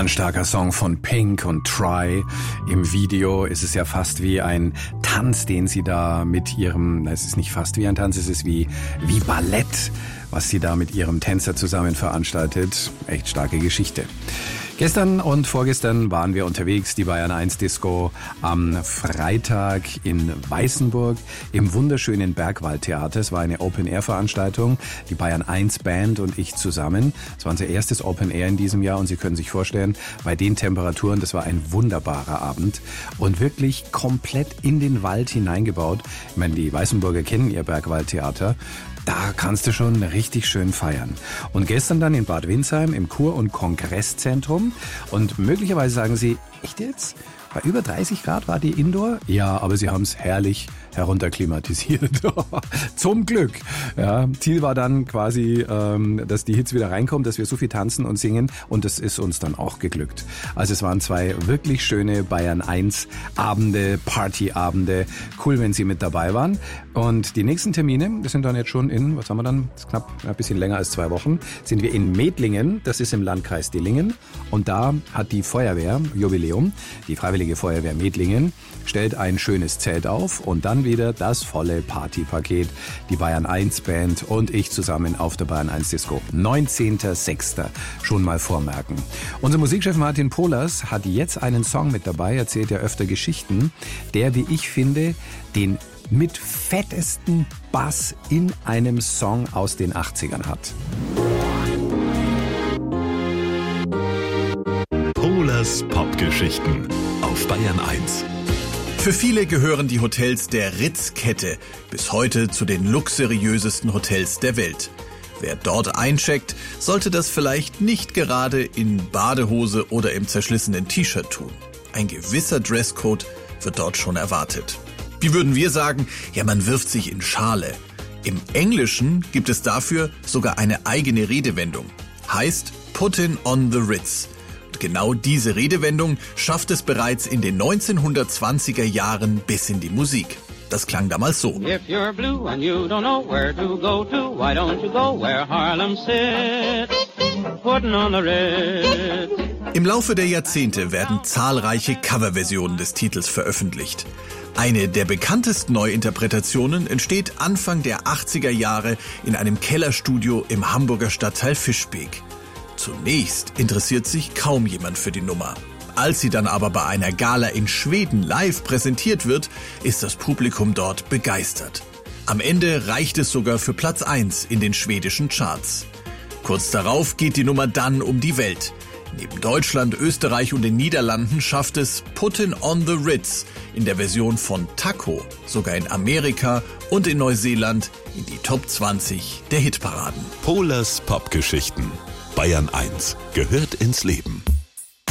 Ein starker Song von Pink und Try. Im Video ist es ja fast wie ein Tanz, den sie da mit ihrem, es ist nicht fast wie ein Tanz, es ist wie Ballett, was sie da mit ihrem Tänzer zusammen veranstaltet. Echt starke Geschichte. Gestern und vorgestern waren wir unterwegs, die Bayern 1 Disco am Freitag in Weißenburg im wunderschönen Bergwaldtheater. Es war eine Open-Air-Veranstaltung, die Bayern 1 Band und ich zusammen. Es war unser erstes Open-Air in diesem Jahr und Sie können sich vorstellen, bei den Temperaturen, das war ein wunderbarer Abend und wirklich komplett in den Wald hineingebaut. Ich meine, die Weißenburger kennen ihr Bergwaldtheater. Da kannst du schon richtig schön feiern. Und gestern dann in Bad Windsheim im Kur- und Kongresszentrum. Und möglicherweise sagen Sie, echt jetzt? Bei über 30 Grad war die Indoor? Ja, aber sie haben es herrlich herunterklimatisiert. Zum Glück. Ja, Ziel war dann quasi, dass die Hits wieder reinkommen, dass wir so viel tanzen und singen und das ist uns dann auch geglückt. Also es waren 2 wirklich schöne Bayern 1 Abende, Partyabende. Cool, wenn Sie mit dabei waren. Und die nächsten Termine, das sind dann jetzt schon in, was haben wir dann? Das ist knapp ein bisschen länger als 2 Wochen, sind wir in Medlingen, das ist im Landkreis Dillingen und da hat die Feuerwehr Jubiläum, die Freiwillige Feuerwehr Medlingen, stellt ein schönes Zelt auf und dann wieder das volle Partypaket. Die Bayern 1 Band und ich zusammen auf der Bayern 1 Disco. 19.06. Schon mal vormerken. Unser Musikchef Martin Pohlers hat jetzt einen Song mit dabei, erzählt ja öfter Geschichten, der, wie ich finde, den mit fettesten Bass in einem Song aus den 80ern hat. Pohlers Popgeschichten auf Bayern 1. Für viele gehören die Hotels der Ritz-Kette bis heute zu den luxuriösesten Hotels der Welt. Wer dort eincheckt, sollte das vielleicht nicht gerade in Badehose oder im zerschlissenen T-Shirt tun. Ein gewisser Dresscode wird dort schon erwartet. Wie würden wir sagen? Ja, man wirft sich in Schale. Im Englischen gibt es dafür sogar eine eigene Redewendung. Heißt Puttin' on the Ritz. Genau diese Redewendung schafft es bereits in den 1920er Jahren bis in die Musik. Das klang damals so. If you're blue and you don't know where to go to, why don't you go where Harlem sits, putting on the Ritz. Im Laufe der Jahrzehnte werden zahlreiche Coverversionen des Titels veröffentlicht. Eine der bekanntesten Neuinterpretationen entsteht Anfang der 80er Jahre in einem Kellerstudio im Hamburger Stadtteil Fischbeck. Zunächst interessiert sich kaum jemand für die Nummer. Als sie dann aber bei einer Gala in Schweden live präsentiert wird, ist das Publikum dort begeistert. Am Ende reicht es sogar für Platz 1 in den schwedischen Charts. Kurz darauf geht die Nummer dann um die Welt. Neben Deutschland, Österreich und den Niederlanden schafft es Puttin' on the Ritz in der Version von Taco sogar in Amerika und in Neuseeland in die Top 20 der Hitparaden. Pohlers Popgeschichten. Bayern 1 gehört ins Leben.